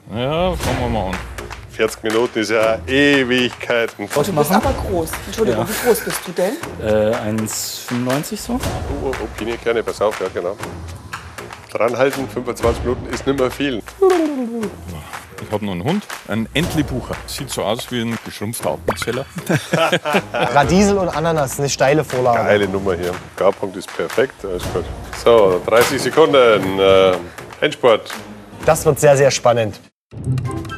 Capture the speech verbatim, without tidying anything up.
Ja, fangen wir mal an. vierzig Minuten ist ja Ewigkeiten. Oh, du bist aber groß. Entschuldigung, Ja. wie groß bist du denn? Äh, eins Komma fünfundneunzig so. Oh, oh, Pini, gerne, pass auf, ja genau. Dranhalten, fünfundzwanzig Minuten ist nicht mehr viel. Ich habe noch einen Hund, einen Entlebucher. Sieht so aus wie ein geschrumpfter Appenzeller. Radiesel und Ananas, eine steile Vorlage. Geile Nummer hier. Garpunkt ist perfekt, alles gut. So, dreißig Sekunden. Äh, Endspurt. Das wird sehr, sehr spannend.